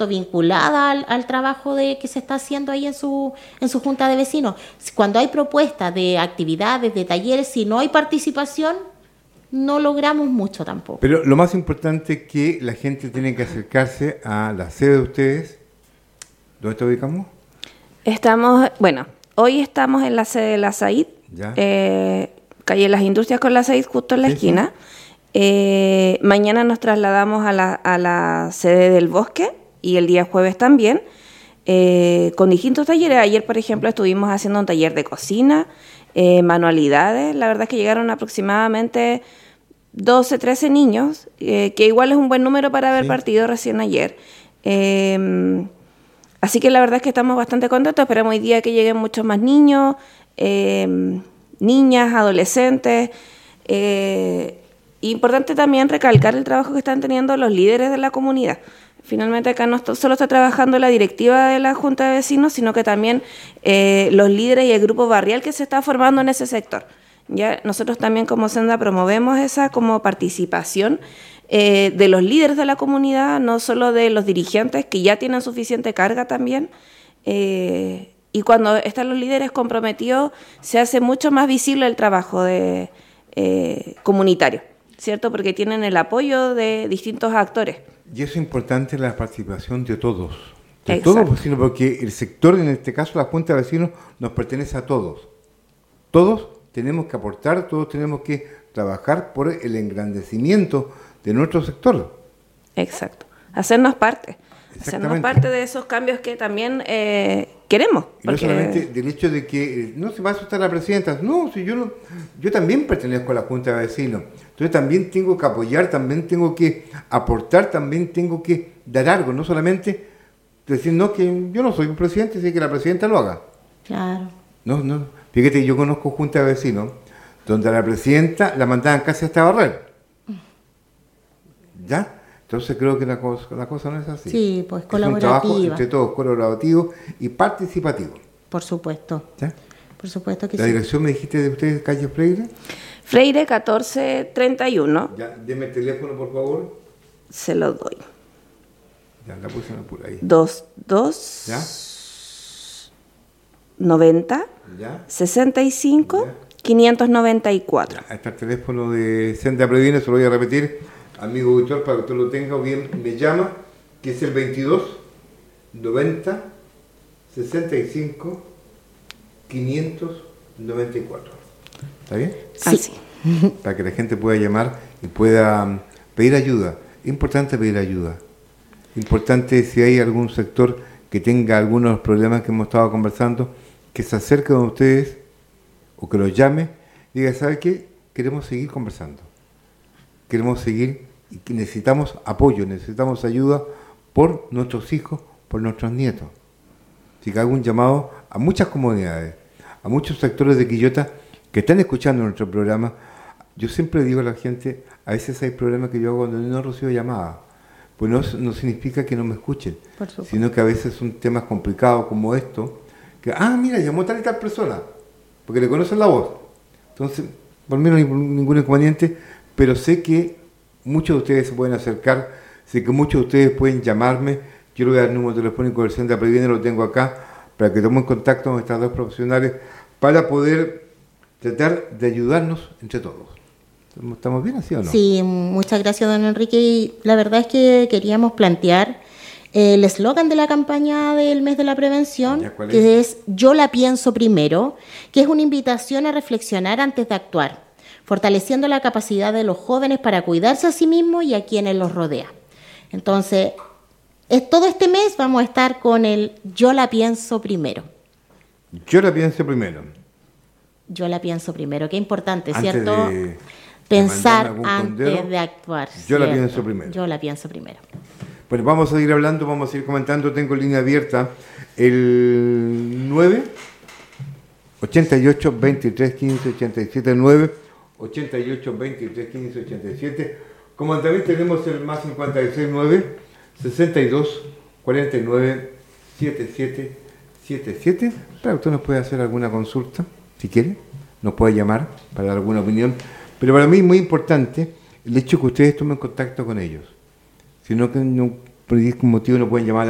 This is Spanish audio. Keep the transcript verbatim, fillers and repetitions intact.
¿cierto?, vinculada al, al trabajo de que se está haciendo ahí en su, en su junta de vecinos. Cuando hay propuestas de actividades, de talleres, si no hay participación, no logramos mucho tampoco. Pero lo más importante es que la gente tiene que acercarse a la sede de ustedes. ¿Dónde te ubicamos? Estamos, bueno, hoy estamos en la sede de la SAID, eh, calle Las Industrias con la SAID, justo en la sí, esquina. Sí. Eh, mañana nos trasladamos a la, a la sede del Bosque y el día jueves también, eh, con distintos talleres. Ayer, por ejemplo, estuvimos haciendo un taller de cocina, eh, manualidades. La verdad es que llegaron aproximadamente doce, trece niños, eh, que igual es un buen número para haber sí. partido recién ayer. Eh, así que la verdad es que estamos bastante contentos. Esperamos hoy día que lleguen muchos más niños, eh, niñas, adolescentes. Eh, importante también recalcar el trabajo que están teniendo los líderes de la comunidad. Finalmente acá no solo está trabajando la directiva de la Junta de Vecinos, sino que también eh, los líderes y el grupo barrial que se está formando en ese sector. Ya nosotros también como Senda promovemos esa como participación eh, de los líderes de la comunidad, no solo de los dirigentes que ya tienen suficiente carga también, eh, y cuando están los líderes comprometidos se hace mucho más visible el trabajo de, eh, comunitario, ¿cierto? Porque tienen el apoyo de distintos actores. Y eso es importante, la participación de todos, de Exacto. todos los vecinos, porque el sector, en este caso la Junta de Vecinos, nos pertenece a todos. Todos tenemos que aportar, todos tenemos que trabajar por el engrandecimiento de nuestro sector. Exacto. Hacernos parte. Hacernos parte de esos cambios que también eh, queremos. Y porque... no solamente del hecho de que no se va a asustar la presidenta. No, si yo no, yo también pertenezco a la Junta de Vecinos. Entonces también tengo que apoyar, también tengo que aportar, también tengo que dar algo. No solamente decir, no, que yo no soy un presidente, así que la presidenta lo haga. Claro. No, no. Fíjate, yo conozco Junta de Vecinos donde a la presidenta la mandaban casi hasta barrer. ¿Ya? Entonces creo que la cosa, la cosa no es así. Sí, pues colaborativa. Es un trabajo entre todos, colaborativo y participativo. Por supuesto. ¿Ya? Por supuesto que ¿La sí. ¿La dirección me dijiste de ustedes, calle Freire? Freire catorce treinta y uno. Ya, deme el teléfono, por favor. Se lo doy. Ya, la puse por ahí. dos dos ¿Ya? noventa ¿Ya? sesenta y cinco ¿Ya? quinientos noventa y cuatro. Ahí está el teléfono de Senda Previene, se lo voy a repetir, amigo auditor, para que usted lo tenga o bien me llama, que es el veintidós noventa sesenta y cinco quinientos noventa y cuatro. ¿Está bien? Sí. sí. Para que la gente pueda llamar y pueda pedir ayuda. Es importante pedir ayuda. Importante si hay algún sector que tenga algunos problemas que hemos estado conversando, que se acerque a ustedes o que los llame y diga, ¿sabe qué? Queremos seguir conversando. Queremos seguir y que necesitamos apoyo, necesitamos ayuda por nuestros hijos, por nuestros nietos. Así que hago un llamado a muchas comunidades, a muchos sectores de Quillota que están escuchando nuestro programa. Yo siempre digo a la gente, a veces hay problemas que yo hago cuando no recibo llamadas. Pues no, no significa que no me escuchen, sino que a veces son temas complicados como esto, que, ah, mira, llamó tal y tal persona, porque le conocen la voz. Entonces, por mí no hay ningún inconveniente, pero sé que muchos de ustedes se pueden acercar, sé que muchos de ustedes pueden llamarme. Yo le voy a dar el número telefónico del Senda Previene, lo tengo acá, para que tomen contacto con estas dos profesionales, para poder tratar de ayudarnos entre todos. ¿Estamos bien así o no? Sí, muchas gracias, don Enrique. Y la verdad es que queríamos plantear el eslogan de la campaña del mes de la prevención, que es Yo la pienso primero, que es una invitación a reflexionar antes de actuar, fortaleciendo la capacidad de los jóvenes para cuidarse a sí mismos y a quienes los rodea. Entonces, es, todo este mes vamos a estar con el Yo la pienso primero. Yo la pienso primero. Yo la pienso primero. Qué importante, antes ¿cierto? De... Pensar antes condero, de actuar. Yo ¿cierto? la pienso primero. Yo la pienso primero. Bueno, vamos a seguir hablando, vamos a seguir comentando. Tengo línea abierta el nueve ochenta y ocho veintitrés quince ochenta y siete, nueve ochenta y ocho veintitrés quince ochenta y siete. Como también tenemos el más cincuenta y seis nueve sesenta y dos cuarenta y nueve setenta y siete setenta y siete. Claro, usted nos puede hacer alguna consulta, si quiere, nos puede llamar para dar alguna opinión. Pero para mí es muy importante el hecho que ustedes tomen contacto con ellos. Si no, que no, por ningún motivo no pueden llamar a